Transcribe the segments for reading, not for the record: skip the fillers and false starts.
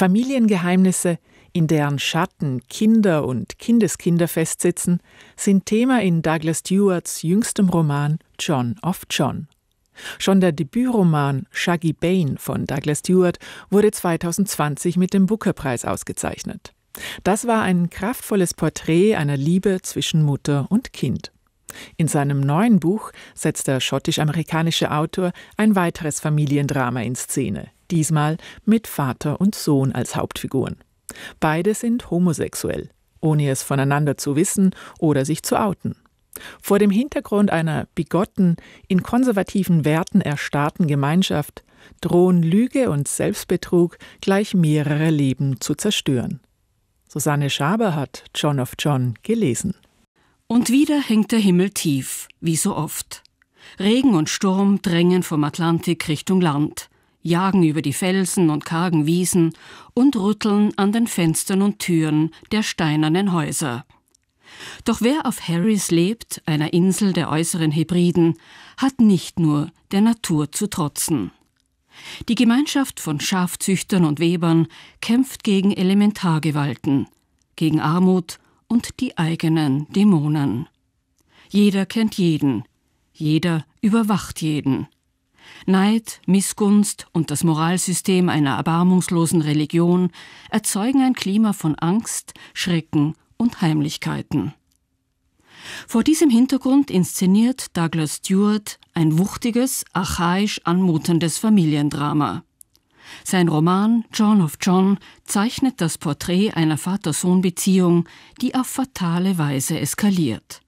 Familiengeheimnisse, in deren Schatten Kinder und Kindeskinder festsitzen, sind Thema in Douglas Stewarts jüngstem Roman John of John. Schon der Debütroman Shuggie Bain von Douglas Stewart wurde 2020 mit dem Booker-Preis ausgezeichnet. Das war ein kraftvolles Porträt einer Liebe zwischen Mutter und Kind. In seinem neuen Buch setzt der schottisch-amerikanische Autor ein weiteres Familiendrama in Szene, diesmal mit Vater und Sohn als Hauptfiguren. Beide sind homosexuell, ohne es voneinander zu wissen oder sich zu outen. Vor dem Hintergrund einer bigotten, in konservativen Werten erstarrten Gemeinschaft drohen Lüge und Selbstbetrug gleich mehrere Leben zu zerstören. Susanne Schaber hat John of John gelesen. Und wieder hängt der Himmel tief, wie so oft. Regen und Sturm drängen vom Atlantik Richtung Land, jagen über die Felsen und kargen Wiesen und rütteln an den Fenstern und Türen der steinernen Häuser. Doch wer auf Harris lebt, einer Insel der äußeren Hebriden, hat nicht nur der Natur zu trotzen. Die Gemeinschaft von Schafzüchtern und Webern kämpft gegen Elementargewalten, gegen Armut und die eigenen Dämonen. Jeder kennt jeden, jeder überwacht jeden. Neid, Missgunst und das Moralsystem einer erbarmungslosen Religion erzeugen ein Klima von Angst, Schrecken und Heimlichkeiten. Vor diesem Hintergrund inszeniert Douglas Stewart ein wuchtiges, archaisch anmutendes Familiendrama. Sein Roman John of John zeichnet das Porträt einer Vater-Sohn-Beziehung, die auf fatale Weise eskaliert.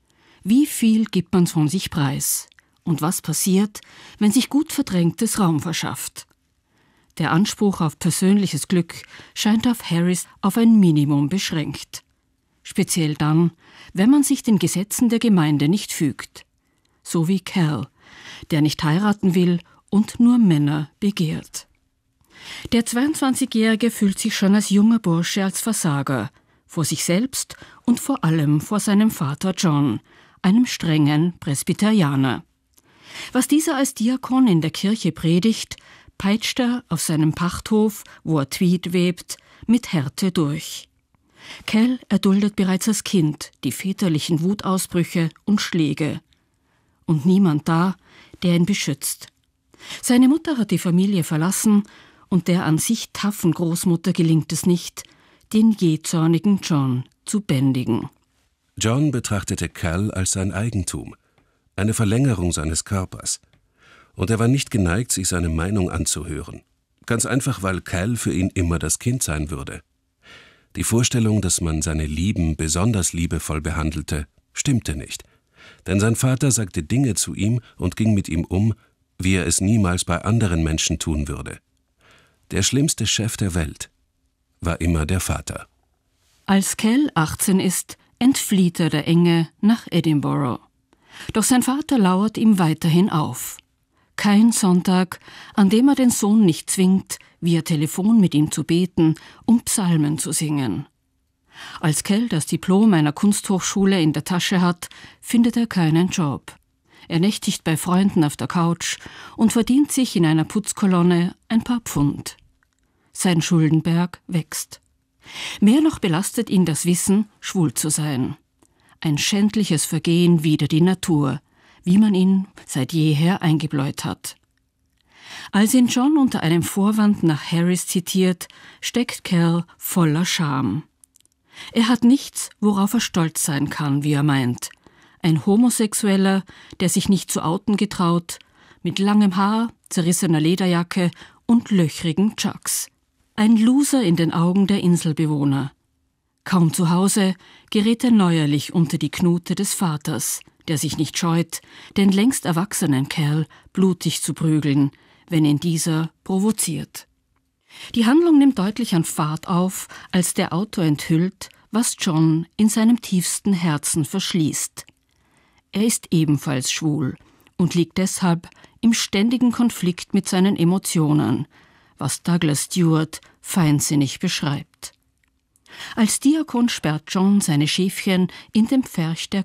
Wie viel gibt man von sich preis? Und was passiert, wenn sich gut Verdrängtes Raum verschafft? Der Anspruch auf persönliches Glück scheint auf Harris auf ein Minimum beschränkt. Speziell dann, wenn man sich den Gesetzen der Gemeinde nicht fügt. So wie Cal, der nicht heiraten will und nur Männer begehrt. Der 22-Jährige fühlt sich schon als junger Bursche als Versager, vor sich selbst und vor allem vor seinem Vater John, einem strengen Presbyterianer. Was dieser als Diakon in der Kirche predigt, peitscht er auf seinem Pachthof, wo er Tweed webt, mit Härte durch. Cal erduldet bereits als Kind die väterlichen Wutausbrüche und Schläge. Und niemand da, der ihn beschützt. Seine Mutter hat die Familie verlassen und der an sich taffen Großmutter gelingt es nicht, den jähzornigen John zu bändigen. John betrachtete Cal als sein Eigentum, eine Verlängerung seines Körpers. Und er war nicht geneigt, sich seine Meinung anzuhören. Ganz einfach, weil Cal für ihn immer das Kind sein würde. Die Vorstellung, dass man seine Lieben besonders liebevoll behandelte, stimmte nicht. Denn sein Vater sagte Dinge zu ihm und ging mit ihm um, wie er es niemals bei anderen Menschen tun würde. Der schlimmste Chef der Welt war immer der Vater. Als Cal 18 ist, entflieht er der Enge nach Edinburgh. Doch sein Vater lauert ihm weiterhin auf. Kein Sonntag, an dem er den Sohn nicht zwingt, via Telefon mit ihm zu beten, um Psalmen zu singen. Als Cal das Diplom einer Kunsthochschule in der Tasche hat, findet er keinen Job. Er nächtigt bei Freunden auf der Couch und verdient sich in einer Putzkolonne ein paar Pfund. Sein Schuldenberg wächst. Mehr noch belastet ihn das Wissen, schwul zu sein. Ein schändliches Vergehen wider die Natur, wie man ihn seit jeher eingebläut hat. Als ihn John unter einem Vorwand nach Harris zitiert, steckt Cal voller Scham. Er hat nichts, worauf er stolz sein kann, wie er meint. Ein Homosexueller, der sich nicht zu outen getraut, mit langem Haar, zerrissener Lederjacke und löchrigen Chucks. Ein Loser in den Augen der Inselbewohner. Kaum zu Hause gerät er neuerlich unter die Knute des Vaters, der sich nicht scheut, den längst erwachsenen Cal blutig zu prügeln, wenn ihn dieser provoziert. Die Handlung nimmt deutlich an Fahrt auf, als der Autor enthüllt, was John in seinem tiefsten Herzen verschließt. Er ist ebenfalls schwul und liegt deshalb im ständigen Konflikt mit seinen Emotionen, was Douglas Stewart feinsinnig beschreibt. Als Diakon sperrt John seine Schäfchen in dem Pferch der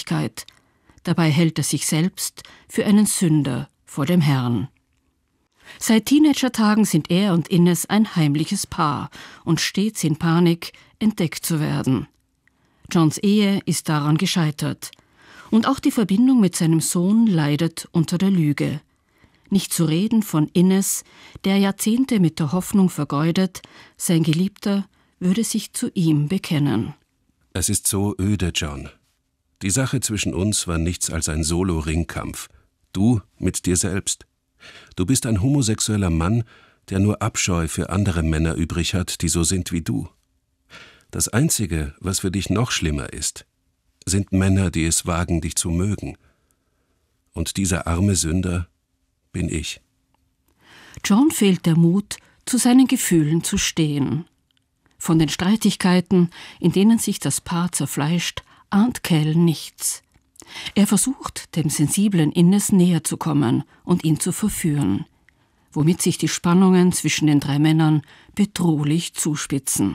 Gottesfürchtigkeit. Dabei hält er sich selbst für einen Sünder vor dem Herrn. Seit Teenagertagen sind er und Ines ein heimliches Paar und stets in Panik, entdeckt zu werden. Johns Ehe ist daran gescheitert. Und auch die Verbindung mit seinem Sohn leidet unter der Lüge. Nicht zu reden von Ines, der Jahrzehnte mit der Hoffnung vergeudet, sein Geliebter würde sich zu ihm bekennen. Es ist so öde, John. Die Sache zwischen uns war nichts als ein Solo-Ringkampf. Du mit dir selbst. Du bist ein homosexueller Mann, der nur Abscheu für andere Männer übrig hat, die so sind wie du. Das Einzige, was für dich noch schlimmer ist, sind Männer, die es wagen, dich zu mögen. Und dieser arme Sünder bin ich. John fehlt der Mut, zu seinen Gefühlen zu stehen. Von den Streitigkeiten, in denen sich das Paar zerfleischt, ahnt Cal nichts. Er versucht, dem sensiblen Ines näher zu kommen und ihn zu verführen, womit sich die Spannungen zwischen den 3 Männern bedrohlich zuspitzen.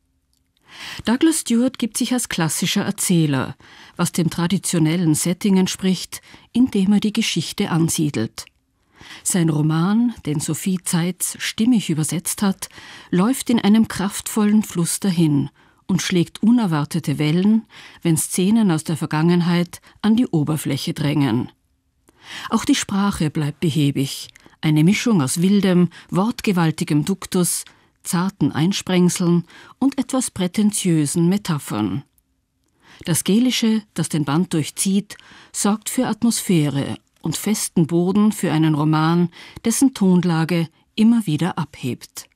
Douglas Stewart gibt sich als klassischer Erzähler, was dem traditionellen Setting entspricht, indem er die Geschichte ansiedelt. Sein Roman, den Sophie Zeitz stimmig übersetzt hat, läuft in einem kraftvollen Fluss dahin und schlägt unerwartete Wellen, wenn Szenen aus der Vergangenheit an die Oberfläche drängen. Auch die Sprache bleibt behäbig, eine Mischung aus wildem, wortgewaltigem Duktus, zarten Einsprengseln und etwas prätentiösen Metaphern. Das Gälische, das den Band durchzieht, sorgt für Atmosphäre und festen Boden für einen Roman, dessen Tonlage immer wieder abhebt.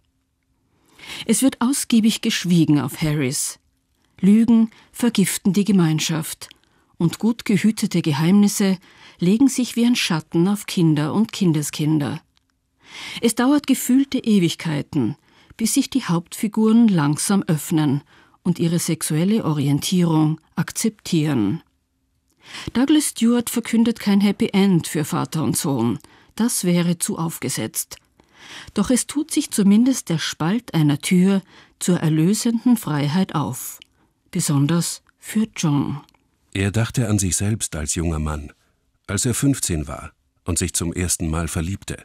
Es wird ausgiebig geschwiegen auf Harris. Lügen vergiften die Gemeinschaft und gut gehütete Geheimnisse legen sich wie ein Schatten auf Kinder und Kindeskinder. Es dauert gefühlte Ewigkeiten, bis sich die Hauptfiguren langsam öffnen und ihre sexuelle Orientierung akzeptieren. Douglas Stewart verkündet kein Happy End für Vater und Sohn. Das wäre zu aufgesetzt. Doch es tut sich zumindest der Spalt einer Tür zur erlösenden Freiheit auf. Besonders für John. Er dachte an sich selbst als junger Mann, als er 15 war und sich zum ersten Mal verliebte.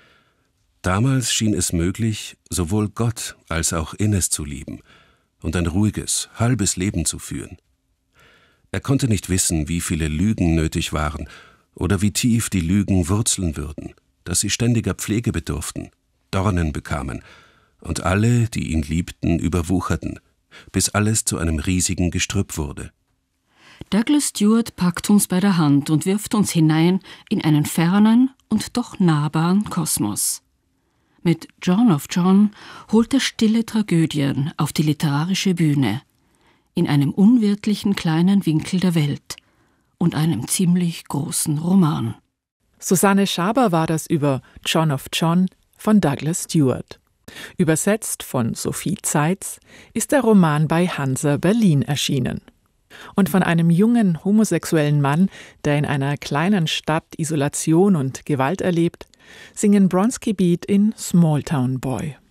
Damals schien es möglich, sowohl Gott als auch Ines zu lieben und ein ruhiges, halbes Leben zu führen. Er konnte nicht wissen, wie viele Lügen nötig waren oder wie tief die Lügen wurzeln würden, dass sie ständiger Pflege bedurften, Dornen bekamen und alle, die ihn liebten, überwucherten, bis alles zu einem riesigen Gestrüpp wurde. Douglas Stewart packt uns bei der Hand und wirft uns hinein in einen fernen und doch nahbaren Kosmos. Mit John of John holt er stille Tragödien auf die literarische Bühne, in einem unwirtlichen kleinen Winkel der Welt und einem ziemlich großen Roman. Susanne Schaber war das über John of John von Douglas Stewart. Übersetzt von Sophie Zeitz ist der Roman bei Hansa Berlin erschienen. Und von einem jungen homosexuellen Mann, der in einer kleinen Stadt Isolation und Gewalt erlebt, singen Bronski Beat in Small Town Boy.